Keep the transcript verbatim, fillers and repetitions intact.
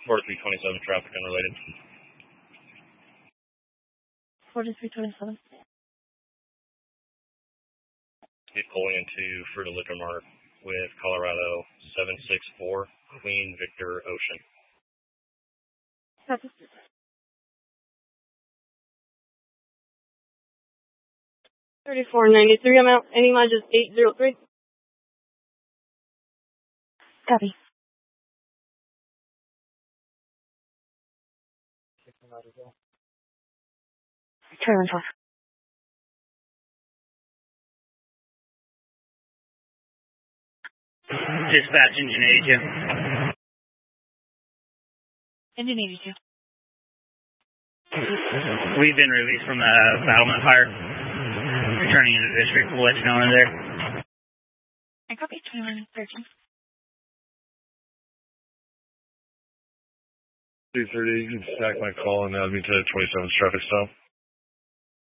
forty-three twenty-seven, traffic unrelated. forty-three twenty-seven. Get pulling into Fruita Liquor Mart with Colorado seven six four, Queen Victor Ocean. Copy. thirty-four ninety-three, I'm out. Any mileage is eight zero three. Copy. Trailer twelve. Dispatch engine eighty-two. Engine eighty-two. We've been released from the battlement fire. Returning into the district. We'll let you know when they're there. I copy twenty-one thirteen. two thirty, you can stack my call and add me to twenty-seventh traffic stop.